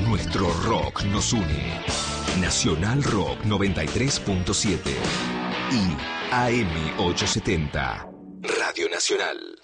Nuestro rock nos une. Nacional Rock 93.7 y AM 870. Radio Nacional.